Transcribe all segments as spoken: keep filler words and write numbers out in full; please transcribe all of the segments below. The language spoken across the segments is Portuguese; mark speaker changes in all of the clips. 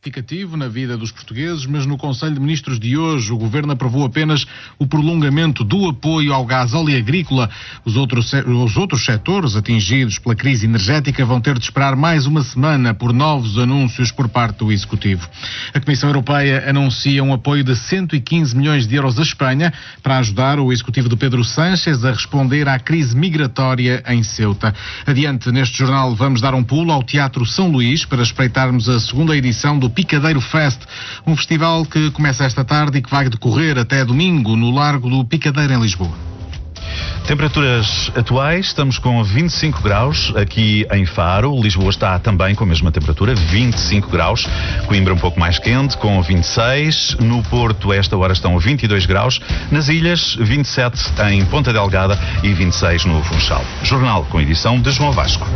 Speaker 1: significativo na vida dos portugueses, mas no Conselho de Ministros de hoje o Governo aprovou apenas o prolongamento do apoio ao gasóleo agrícola. Os outros, os outros setores atingidos pela crise energética vão ter de esperar mais uma semana por novos anúncios por parte do Executivo. A Comissão Europeia anuncia um apoio de cento e quinze milhões de euros à Espanha para ajudar o Executivo de Pedro Sánchez a responder à crise migratória em Ceuta. Adiante, neste jornal vamos dar um pulo ao Teatro São Luís para espreitarmos a segunda edição do Picadeiro Fest, um festival que começa esta tarde e que vai decorrer até domingo no Largo do Picadeiro em Lisboa.
Speaker 2: Temperaturas atuais, estamos com vinte e cinco graus aqui em Faro. Lisboa está também com a mesma temperatura, vinte e cinco graus. Coimbra um pouco mais quente, com vinte e seis. No Porto, a esta hora estão vinte e dois graus. Nas ilhas, vinte e sete em Ponta Delgada e vinte e seis no Funchal. Jornal com edição de João Vasco.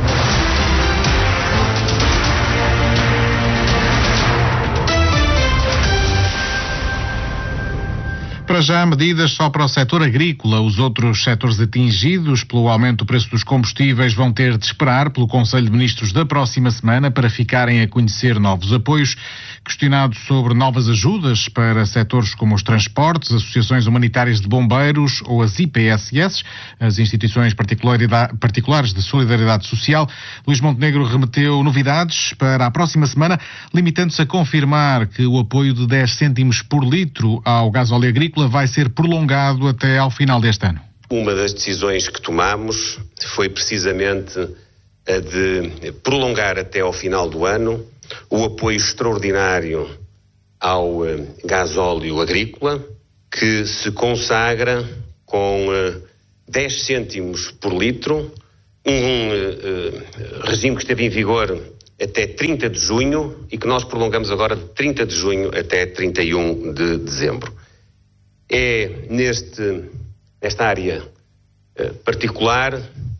Speaker 1: Para já, medidas só para o setor agrícola. Os outros setores atingidos pelo aumento do preço dos combustíveis vão ter de esperar pelo Conselho de Ministros da próxima semana para ficarem a conhecer novos apoios. Questionado sobre novas ajudas para setores como os transportes, associações humanitárias de bombeiros ou as I P S S, as instituições particulares de solidariedade social, Luís Montenegro remeteu novidades para a próxima semana, limitando-se a confirmar que o apoio de dez cêntimos por litro ao gasóleo agrícola vai ser prolongado até ao final deste ano.
Speaker 3: Uma das decisões que tomamos foi precisamente a de prolongar até ao final do ano o apoio extraordinário ao uh, gasóleo agrícola, que se consagra com uh, dez cêntimos por litro, um uh, regime que esteve em vigor até trinta de junho e que nós prolongamos agora de trinta de junho até trinta e um de dezembro. É neste, nesta área uh, particular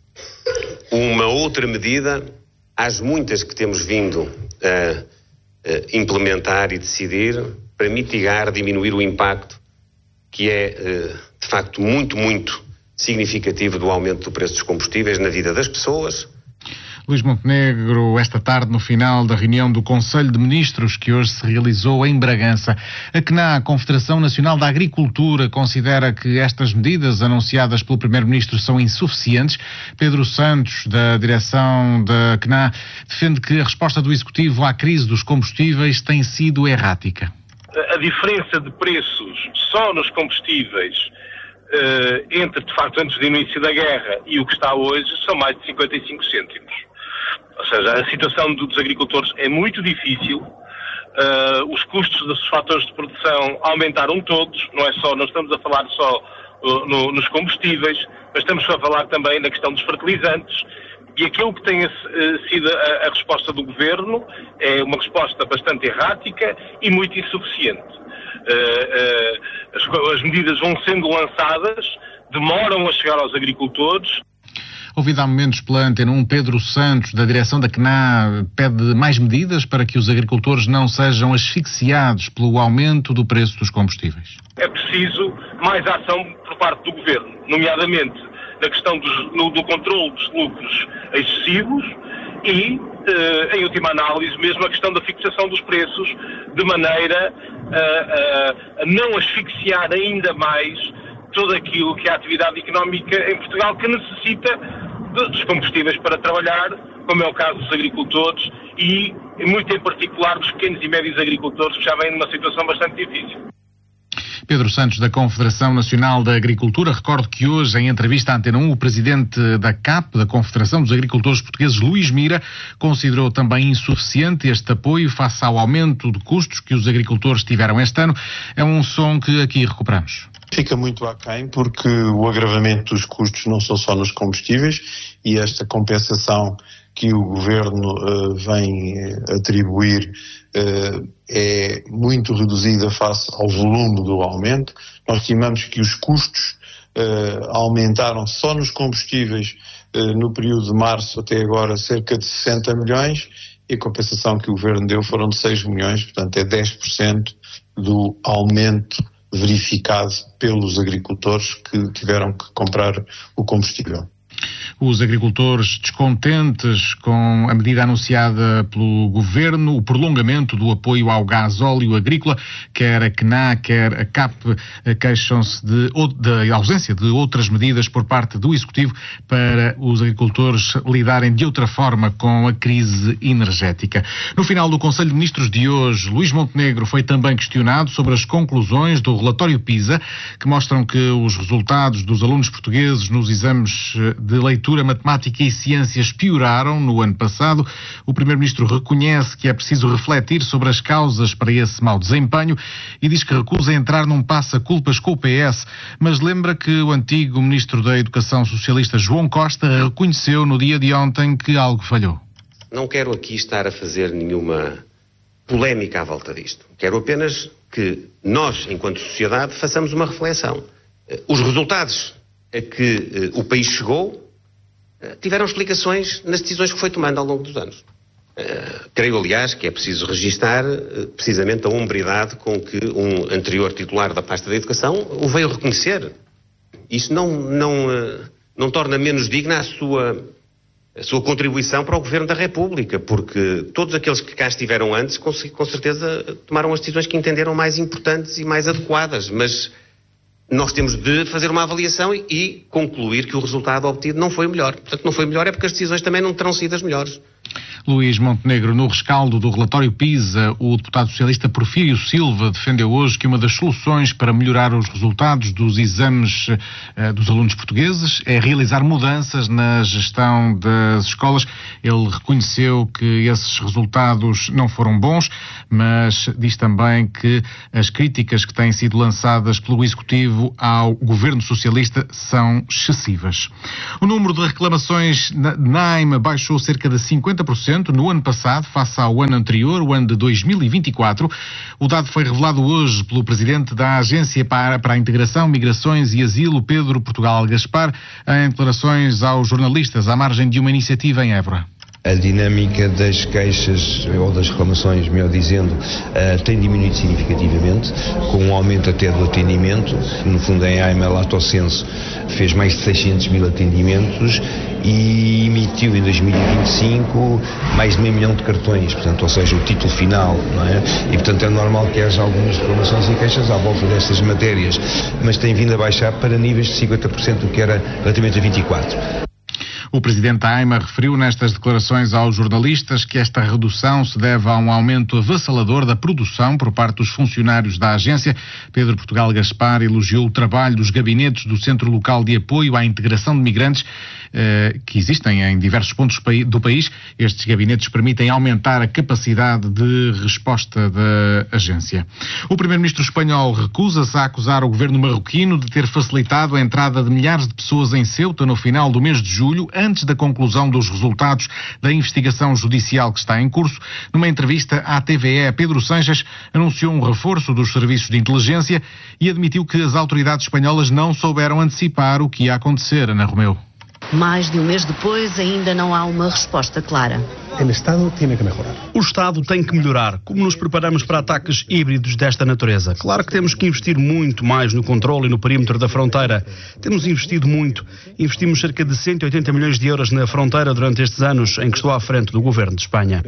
Speaker 3: uma outra medida, às muitas que temos vindo a, a implementar e decidir, para mitigar, diminuir o impacto que é, uh, de facto, muito, muito significativo do aumento do preço dos combustíveis na vida das pessoas.
Speaker 1: Luís Montenegro, esta tarde, no final da reunião do Conselho de Ministros, que hoje se realizou em Bragança. A C N A, a Confederação Nacional da Agricultura, considera que estas medidas anunciadas pelo Primeiro-Ministro são insuficientes. Pedro Santos, da direção da C N A, defende que a resposta do Executivo à crise dos combustíveis tem sido errática.
Speaker 4: A diferença de preços só nos combustíveis entre, de facto, antes do início da guerra e o que está hoje, são mais de cinquenta e cinco cêntimos. Ou seja, a situação dos agricultores é muito difícil, uh, os custos dos fatores de produção aumentaram todos, não é só, não estamos a falar só uh, no, nos combustíveis, mas estamos a falar também na questão dos fertilizantes, e aquilo que tem uh, sido a, a resposta do Governo é uma resposta bastante errática e muito insuficiente. Uh, uh, as, as medidas vão sendo lançadas, demoram a chegar aos agricultores.
Speaker 1: Ouvido há momentos pela Antena um, Pedro Santos, da direção da C N A, pede mais medidas para que os agricultores não sejam asfixiados pelo aumento do preço dos combustíveis.
Speaker 4: É preciso mais ação por parte do Governo, nomeadamente na questão dos, no, do controle dos lucros excessivos e, eh, em última análise, mesmo a questão da fixação dos preços, de maneira a, a, a não asfixiar ainda mais tudo aquilo que é a atividade económica em Portugal, que necessita dos combustíveis para trabalhar, como é o caso dos agricultores e, muito em particular, dos pequenos e médios agricultores, que já vêm numa situação bastante difícil.
Speaker 1: Pedro Santos, da Confederação Nacional da Agricultura. Recordo que hoje, em entrevista à Antena um, o presidente da C A P, da Confederação dos Agricultores Portugueses, Luís Mira, considerou também insuficiente este apoio face ao aumento de custos que os agricultores tiveram este ano. É um som que aqui recuperamos.
Speaker 5: Fica muito aquém, porque o agravamento dos custos não são só nos combustíveis e esta compensação que o Governo uh, vem atribuir uh, é muito reduzida face ao volume do aumento. Nós estimamos que os custos uh, aumentaram só nos combustíveis uh, no período de março até agora cerca de sessenta milhões e a compensação que o Governo deu foram de seis milhões, portanto é dez por cento do aumento verificado pelos agricultores que tiveram que comprar o combustível.
Speaker 1: Os agricultores descontentes com a medida anunciada pelo Governo, o prolongamento do apoio ao gás óleo agrícola, quer a C N A, quer a C A P, queixam-se de, de ausência de outras medidas por parte do Executivo para os agricultores lidarem de outra forma com a crise energética. No final do Conselho de Ministros de hoje, Luís Montenegro foi também questionado sobre as conclusões do relatório PISA, que mostram que os resultados dos alunos portugueses nos exames de leitura, matemática e ciências pioraram no ano passado. O Primeiro-Ministro reconhece que é preciso refletir sobre as causas para esse mau desempenho e diz que recusa entrar num passa-culpas com o P S, mas lembra que o antigo Ministro da Educação Socialista, João Costa, reconheceu no dia de ontem que algo falhou.
Speaker 3: Não quero aqui estar a fazer nenhuma polémica à volta disto. Quero apenas que nós, enquanto sociedade, façamos uma reflexão. Os resultados a que o país chegou tiveram explicações nas decisões que foi tomando ao longo dos anos. Uh, creio, aliás, que é preciso registar uh, precisamente a hombridade com que um anterior titular da pasta da Educação o veio reconhecer. Isso não, não, uh, não torna menos digna a sua, a sua contribuição para o Governo da República, porque todos aqueles que cá estiveram antes, com, com certeza, tomaram as decisões que entenderam mais importantes e mais adequadas, mas nós temos de fazer uma avaliação e, e concluir que o resultado obtido não foi o melhor. Portanto, não foi o melhor é porque as decisões também não terão sido as melhores.
Speaker 1: Luís Montenegro, no rescaldo do relatório PISA, o deputado socialista Porfírio Silva defendeu hoje que uma das soluções para melhorar os resultados dos exames uh, dos alunos portugueses é realizar mudanças na gestão das escolas. Ele reconheceu que esses resultados não foram bons, mas diz também que as críticas que têm sido lançadas pelo Executivo ao governo socialista são excessivas. O número de reclamações na, na AIMA baixou cerca de cinquenta por cento no ano passado, face ao ano anterior, o ano de dois mil e vinte e quatro. O dado foi revelado hoje pelo presidente da Agência para, para a Integração, Migrações e Asilo, Pedro Portugal Gaspar, em declarações aos jornalistas à margem de uma iniciativa em Évora.
Speaker 6: A dinâmica das queixas, ou das reclamações, melhor dizendo, uh, tem diminuído significativamente, com um aumento até do atendimento. No fundo, a AIMA Lato Senso fez mais de seiscentos mil atendimentos e emitiu em dois mil e vinte e cinco mais de meio milhão de cartões, portanto, ou seja, o título final, não é? E, portanto, é normal que haja algumas reclamações e queixas à volta destas matérias, mas tem vindo a baixar para níveis de cinquenta por cento do que era relativamente a vinte e quatro.
Speaker 1: O presidente da AIMA referiu nestas declarações aos jornalistas que esta redução se deve a um aumento avassalador da produção por parte dos funcionários da agência. Pedro Portugal Gaspar elogiou o trabalho dos gabinetes do Centro Local de Apoio à Integração de Migrantes, eh, que existem em diversos pontos do país. Estes gabinetes permitem aumentar a capacidade de resposta da agência. O primeiro-ministro espanhol recusa-se a acusar o governo marroquino de ter facilitado a entrada de milhares de pessoas em Ceuta no final do mês de julho, antes da conclusão dos resultados da investigação judicial que está em curso. Numa entrevista à T V E, Pedro Sanches anunciou um reforço dos serviços de inteligência e admitiu que as autoridades espanholas não souberam antecipar o que ia acontecer. Ana Romeu.
Speaker 7: Mais de um mês depois, ainda não há uma resposta clara.
Speaker 8: O Estado tem que melhorar. O Estado tem que melhorar. Como nos preparamos para ataques híbridos desta natureza? Claro que temos que investir muito mais no controle e no perímetro da fronteira. Temos investido muito. Investimos cerca de cento e oitenta milhões de euros na fronteira durante estes anos em que estou à frente do Governo de Espanha.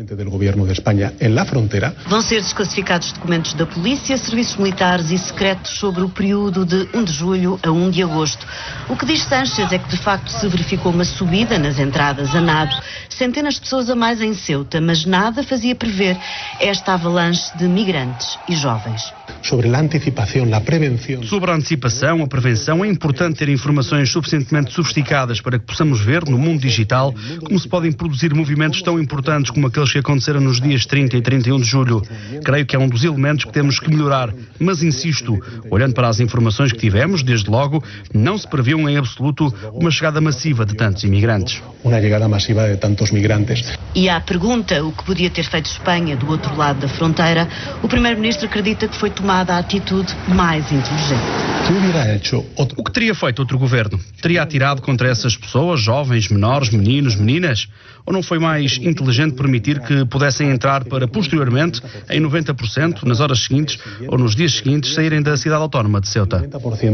Speaker 7: Vão ser desclassificados documentos da polícia, serviços militares e secretos sobre o período de um de julho a um de agosto. O que diz Sanches é que de facto se verificou uma subida nas entradas a nado, centenas de pessoas a mais em Ceuta, mas nada fazia prever esta avalanche de migrantes e jovens.
Speaker 8: Sobre a antecipação, a prevenção. Sobre a antecipação, a prevenção, é importante ter informações suficientemente sofisticadas para que possamos ver, no mundo digital, como se podem produzir movimentos tão importantes como aqueles que aconteceram nos dias trinta e trinta e um de julho. Creio que é um dos elementos que temos que melhorar, mas insisto, olhando para as informações que tivemos, desde logo, não se previu em absoluto uma chegada massiva de tantos imigrantes.
Speaker 7: Uma chegada massiva de tantos migrantes. E à pergunta o que podia ter feito Espanha do outro lado da fronteira, o primeiro-ministro acredita que foi tomada a atitude mais inteligente.
Speaker 8: O que teria feito outro governo? Teria atirado contra essas pessoas, jovens, menores, meninos, meninas? Ou não foi mais inteligente permitir que pudessem entrar para, posteriormente, em noventa por cento, nas horas seguintes ou nos dias seguintes, saírem da cidade autónoma de Ceuta?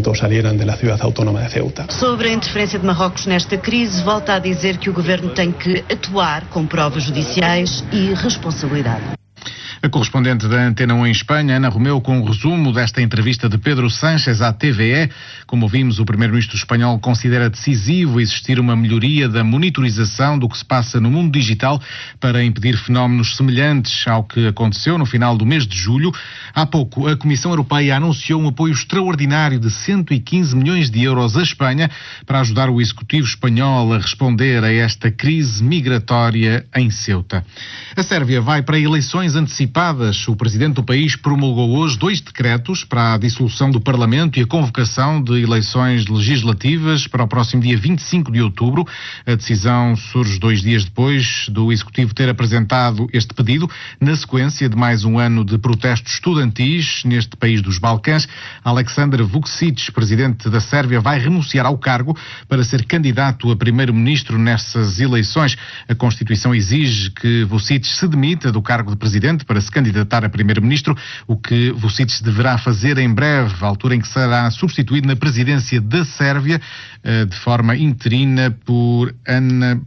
Speaker 7: Sobre a interferência de Marrocos nesta crise, volta a dizer que o governo tem que atuar com provas judiciais e responsabilidade.
Speaker 1: A correspondente da Antena um em Espanha, Ana Romeu, com um resumo desta entrevista de Pedro Sánchez à T V E. Como ouvimos, o primeiro-ministro espanhol considera decisivo existir uma melhoria da monitorização do que se passa no mundo digital para impedir fenómenos semelhantes ao que aconteceu no final do mês de julho. Há pouco, a Comissão Europeia anunciou um apoio extraordinário de cento e quinze milhões de euros à Espanha para ajudar o Executivo espanhol a responder a esta crise migratória em Ceuta. A Sérvia vai para eleições antecipadas. O presidente do país promulgou hoje dois decretos para a dissolução do Parlamento e a convocação de eleições legislativas para o próximo dia vinte e cinco de outubro. A decisão surge dois dias depois do Executivo ter apresentado este pedido, na sequência de mais um ano de protestos estudantis neste país dos Balcãs. Aleksandar Vučić, presidente da Sérvia, vai renunciar ao cargo para ser candidato a primeiro-ministro nessas eleições. A Constituição exige que Vučić se demita do cargo de presidente para se candidatar a primeiro-ministro, o que Vučić deverá fazer em breve, à altura em que será substituído na presidência da Sérvia, de forma interina por Ana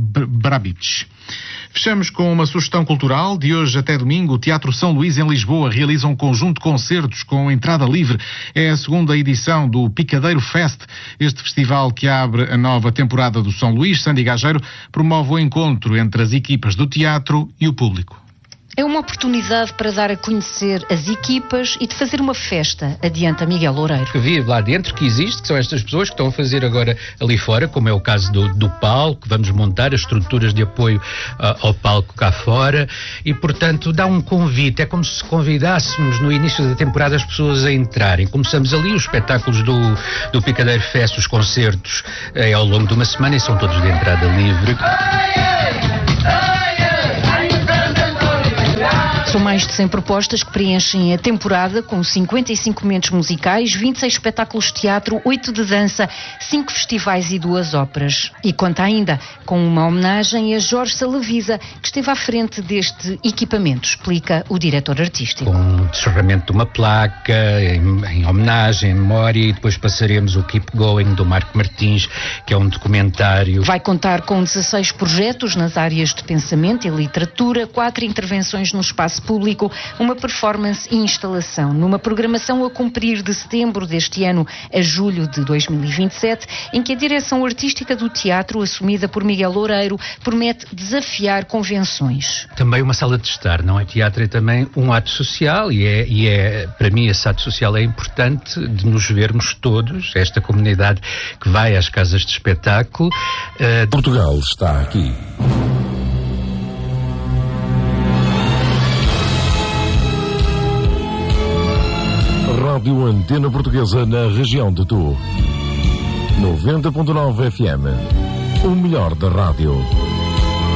Speaker 1: Brnabić. Fechamos com uma sugestão cultural. De hoje até domingo, o Teatro São Luís, em Lisboa, realiza um conjunto de concertos com entrada livre. É a segunda edição do Picadeiro Fest. Este festival que abre a nova temporada do São Luís, Sandy Gageiro, promove o encontro entre as equipas do teatro e o público.
Speaker 9: É uma oportunidade para dar a conhecer as equipas e de fazer uma festa, adianta Miguel Loureiro.
Speaker 10: Que vive lá dentro, que existe, que são estas pessoas que estão a fazer agora ali fora, como é o caso do, do palco, que vamos montar as estruturas de apoio uh, ao palco cá fora e, portanto, dá um convite. É como se convidássemos no início da temporada as pessoas a entrarem. Começamos ali os espetáculos do, do Picadeiro Fest, os concertos é, ao longo de uma semana e são todos de entrada livre.
Speaker 9: São mais de cem propostas que preenchem a temporada, com cinquenta e cinco momentos musicais, vinte e seis espetáculos de teatro, oito de dança, cinco festivais e duas óperas. E conta ainda com uma homenagem a Jorge Salavisa, que esteve à frente deste equipamento, explica o diretor artístico.
Speaker 10: Com o descerramento de uma placa, em, em homenagem, em memória, e depois passaremos o Keep Going, do Marco Martins, que é um documentário.
Speaker 9: Vai contar com dezasseis projetos nas áreas de pensamento e literatura, quatro intervenções no espaço público, uma performance e instalação, numa programação a cumprir de setembro deste ano a julho de dois mil e vinte e sete, em que a direção artística do teatro, assumida por Miguel Loureiro, promete desafiar convenções.
Speaker 10: Também uma sala de estar, não é? Teatro é também um ato social e é, e é, para mim esse ato social é importante de nos vermos todos, esta comunidade que vai às casas de espetáculo. Uh...
Speaker 11: Portugal está aqui. Rádio Antena Portuguesa na região de Tu. noventa ponto nove F M. O melhor da rádio.